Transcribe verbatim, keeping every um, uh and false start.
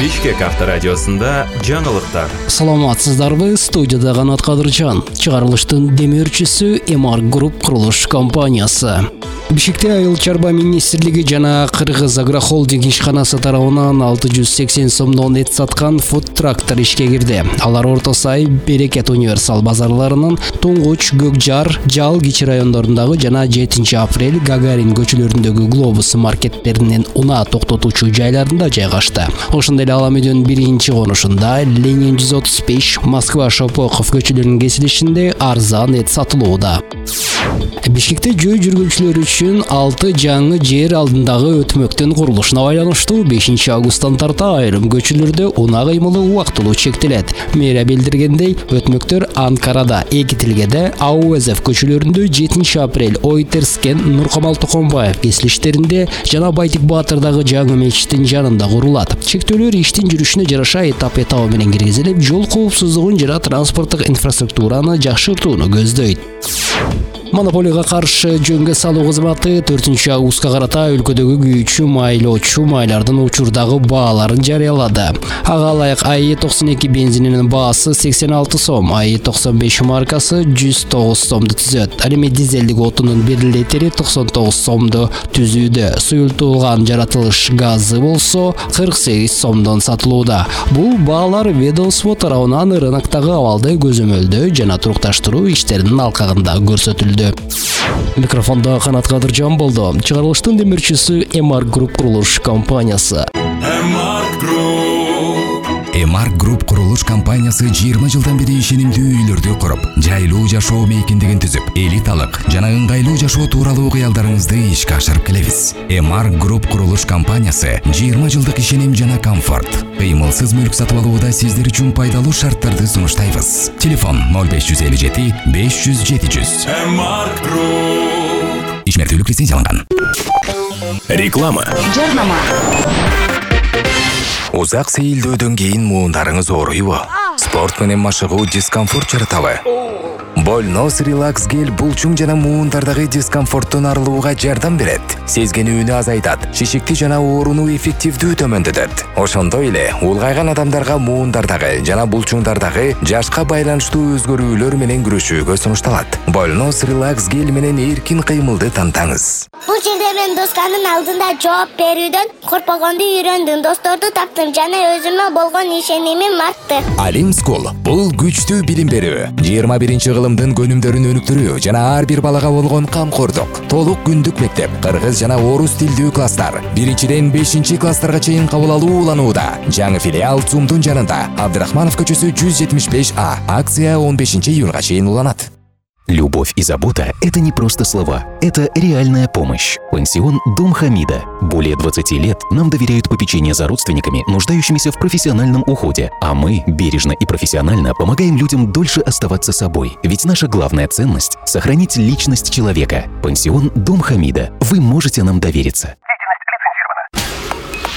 Бишкек авторадиосында жаңылыктар. Саламатсыздарбы, студияда Канат Кадыржан. Чыгарылыштын демөөрчүсү Эмар Груп курулуш компаниясы. Бишкекте Айыл чарба министрлиги жана Кыргыз агрохолдинг ишканасы тарабынан алты жүз сексен сомдон эт саткан фуд-трактор ишке кирди. Алар Орто Сай, Берекет универсал базарларынын Туңгуч, Көкжар, Жал кичи райондорундагы жана жетинчи апрель Гагарин көчөлөрүндөгү Глобус маркеттеринин унаа токтотуучу жайларында жайгашты. Ошондой эле Ала Медөнүн биринчи конушунда Ленин жүз отуз беш, Москва Шопоков көчөлөрүнүн кесилишинде арзан эт сатылууда. Бишкекте жөө жүргүнчүлөр үчүн алты жаңы жер алдындагы өтмөктүн курулушуна байланыштуу бешинчи августтан тарта айрым көчөлөрдө унаа кыймылы убактылуу чектелет. Мэрия билдиргендей, өтмөктөр Анкарада, Эки Тилгеде, Ауэзов көчөлөрүндө жетинчи апрель Ойтерскен, Нуркамал Токонбаев кесилиштеринде жана Байтик Баатырдагы жаңы мечиттин жанында курулат. Чектөөлөр иштин жүрүшүнө жараша этап-этабы менен киргизилип, жол коопсуздугун жана транспорттук инфраструктураны жакшыртууну көздөйт. Монополияга каршы жөнгө салуу кызматы төртүнчү августка карата өлкөдөгү күйүүчү майлоочу майлардын учурдагы бааларын жарыялады. Ага ылайык АИ токсон эки бензининин баасы сексен алты сом, АИ токсон беш маркасы жүз тогуз сомду түзөт. Ал эми дизелдик отунун бир литри токсон тогуз сомду түзүүдө. Суюлтулган жаратылыш газы болсо кырк сегиз сомдон сатылууда. Бул баалар ведомство тарабынан рыноктогу абалды көзөмөлдөө жана турукташтыруу иштеринин алкагында көрсөтүлдү. Микрофонда Канат Кадыржан болду. Чыгарылыштын демөөрчүсү Эмар Груп курулуш компаниясы. Эмар Груп курулуш компаниясы жыйырма жылдан бери ишенимдүү үйлөрдү куруп, жайлуу жашоо мейкиндигин түзүп, элиталык жана ыңгайлуу жашоо тууралуу кыялдарыңызды ишке ашырып келебиз. Эмар Груп курулуш компаниясы жыйырма жылдык ишеним жана комфорт. Кыймылсыз мүлк сатып алууда сиздер үчүн пайдалуу шарттарды сунуштайбыз. Телефон ноль беш жүз элүү жети беш жүз жети жүз. Эмар Груп. Ишмердүүлүк лицензияланган. Реклама. Жарнама. Узак сейилдөөдөн кийин муундарыңыз ооруйбу? Спорт менен машыгуу дискомфорт жаратабы? Больнос релакс гель булчуң жана муундардагы дискомфорттон арылууга жардам берет. Сезгенүүнү азайтат, шишикти жана ооруну эффективдүү төмөндөтөт. Ошондой эле улгайган адамдарга муундардагы жана булчуңдардагы жашка байланыштуу өзгөрүүлөр менен күрөшүүгө сунушталат. Больнос релакс гель менен эркин кыймылды тантаңыз. Бул жерде мен досканын алдында жооп берүүдөн коркпогонду үйрөндүм, досторду таптым жана өзүмө болгон ишенимим артты. Алим School бул күчтүү билим берүү, жыйырма биринчи кылымдын көнүмдөрүн өнүктүрүү жана ар бир балага болгон камкордук. Толук күндүк мектеп, кыргыз жана орус тилдүү класстар, биринчиден бешинчи класстарга чейин кабыл алуу уланууда. Жаңы филиал Цумдун жанында, Абдрахманов көчөсү жүз жетимиш беш А. Акция он бешинчи июнга чейин уланат. Любовь и забота – это не просто слова, это реальная помощь. Пансион «Дом Хамида». Более двадцати лет нам доверяют попечение за родственниками, нуждающимися в профессиональном уходе. А мы бережно и профессионально помогаем людям дольше оставаться собой. Ведь наша главная ценность – сохранить личность человека. Пансион «Дом Хамида». Вы можете нам довериться.